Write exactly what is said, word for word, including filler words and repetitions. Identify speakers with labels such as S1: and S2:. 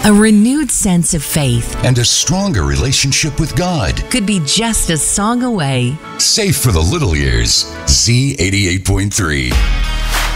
S1: A renewed sense of faith
S2: and a stronger relationship with God
S1: could be just a song away.
S2: Safe for the little ears. Z eighty-eight point three.